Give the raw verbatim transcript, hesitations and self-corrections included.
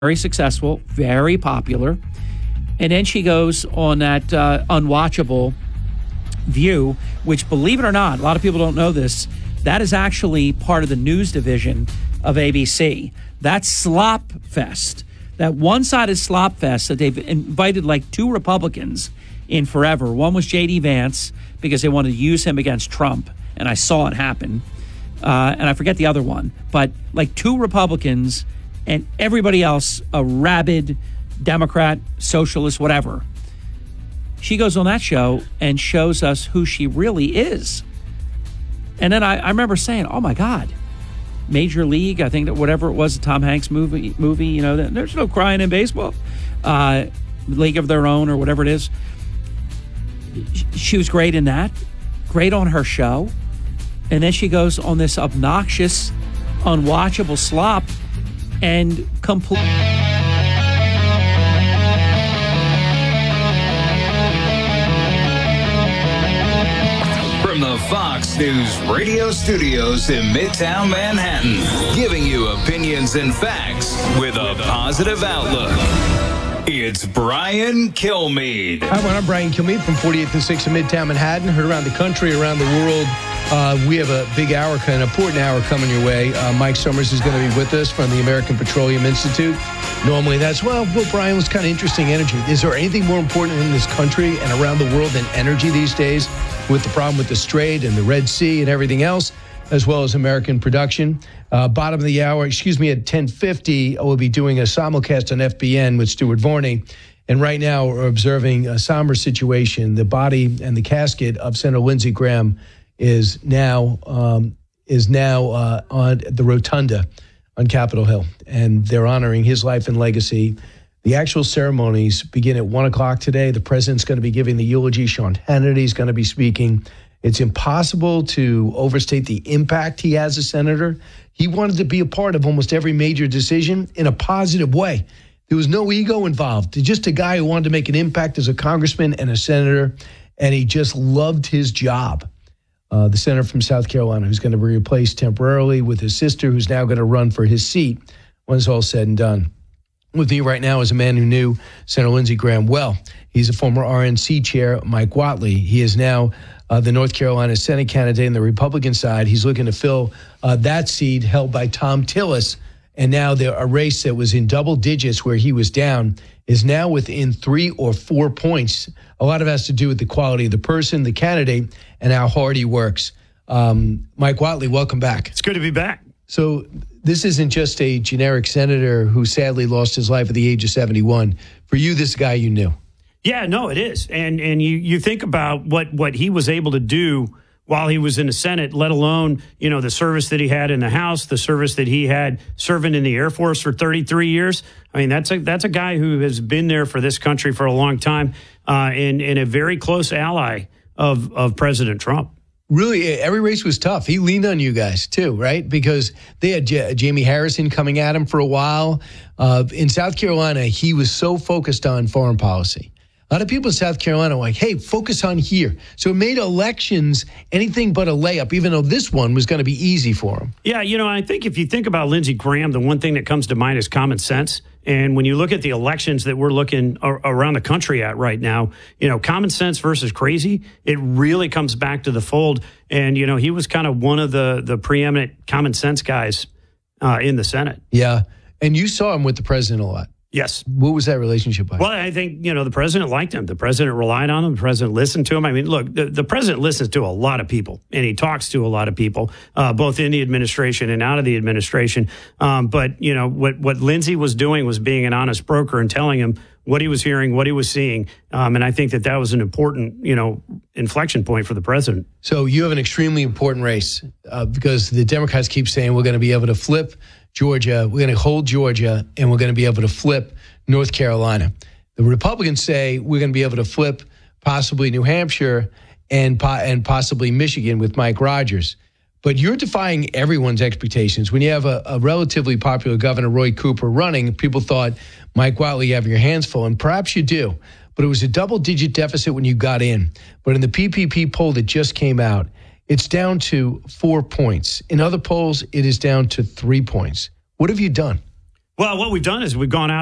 very successful, very popular. And then she goes on that uh, unwatchable View, which, believe it or not, a lot of people don't know this, that is actually part of the news division of A B C. That's Slop Fest. That one-sided slop fest that they've invited like two Republicans in forever. One was J D Vance because they wanted to use him against Trump, and I saw it happen. Uh, and I forget the other one. But like two Republicans and everybody else, a rabid Democrat, socialist, whatever. She goes on that show and shows us who she really is. And then I, I remember saying, oh, my God, Major League, I think that whatever it was, the Tom Hanks movie, movie, you know, there's no crying in baseball. Uh, League of Their Own or whatever it is. She was great in that, great on her show. And then she goes on this obnoxious, unwatchable slop and complete. The Fox News radio studios in Midtown Manhattan, giving you opinions and facts with a positive outlook. It's Brian Kilmeade. Hi, I'm Brian Kilmeade from forty-eighth and sixth in Midtown Manhattan. Heard around the country, around the world. Uh, we have a big hour, an important hour coming your way. Uh, Mike Summers is going to be with us from the American Petroleum Institute. Normally that's, well, well, Brian, was kind of interesting energy. Is there anything more important in this country and around the world than energy these days, with the problem with the Strait and the Red Sea and everything else, as well as American production? Uh, bottom of the hour, excuse me, at ten fifty, we'll be doing a simulcast on F B N with Stuart Varney. And right now we're observing a somber situation. The body and the casket of Senator Lindsey Graham is now um, is now uh, on the rotunda on Capitol Hill, and they're honoring his life and legacy. The actual ceremonies begin at one o'clock today. The president's going to be giving the eulogy. Sean Hannity's going to be speaking. It's impossible to overstate the impact he has as senator. He wanted to be a part of almost every major decision in a positive way. There was no ego involved. Just a guy who wanted to make an impact as a congressman and a senator, and he just loved his job. Uh, the senator from South Carolina, who's going to be replaced temporarily with his sister, who's now going to run for his seat when it's all said and done. With me right now is a man who knew Senator Lindsey Graham well. He's a former R N C chair, Mike Whatley. He is now uh, the North Carolina Senate candidate on the Republican side. He's looking to fill uh, that seat held by Tom Tillis. And now there, a race that was in double digits where he was down is now within three or four points. A lot of it has to do with the quality of the person, the candidate, and how hard he works. Um, Mike Whatley, welcome back. It's good to be back. So this isn't just a generic senator who sadly lost his life at the age of seventy-one. For you, this guy you knew. Yeah, no, it is. And and you, you think about what, what he was able to do while he was in the Senate, let alone, you know, the service that he had in the House, the service that he had serving in the Air Force for thirty-three years. I mean, that's a that's a guy who has been there for this country for a long time, uh, and, and a very close ally of, of President Trump. Really, every race was tough. He leaned on you guys, too, right? Because they had J- Jamie Harrison coming at him for a while. Uh, in South Carolina, he was so focused on foreign policy. A lot of people in South Carolina were like, hey, focus on here. So it made elections anything but a layup, even though this one was going to be easy for him. Yeah, you know, I think if you think about Lindsey Graham, the one thing that comes to mind is common sense. And when you look at the elections that we're looking ar- around the country at right now, you know, common sense versus crazy, it really comes back to the fold. And, you know, he was kind of one of the, the preeminent common sense guys uh, in the Senate. Yeah. And you saw him with the president a lot. Yes. What was that relationship like? Well, I think, you know, the president liked him. The president relied on him. The president listened to him. I mean, look, the, the president listens to a lot of people, and he talks to a lot of people, uh, both in the administration and out of the administration. Um, but, you know, what, what Lindsey was doing was being an honest broker and telling him what he was hearing, what he was seeing. Um, and I think that that was an important, you know, inflection point for the president. So you have an extremely important race uh, because the Democrats keep saying we're going to be able to flip Georgia, we're going to hold Georgia, and we're going to be able to flip North Carolina. The Republicans say we're going to be able to flip possibly New Hampshire and po- and possibly Michigan with Mike Rogers. But you're defying everyone's expectations. When you have a, a relatively popular governor, Roy Cooper, running, people thought, Mike Whatley, you have your hands full, and perhaps you do. But it was a double-digit deficit when you got in. But in the P P P poll that just came out, it's down to four points. In other polls, it is down to three points. What have you done? Well, what we've done is we've gone out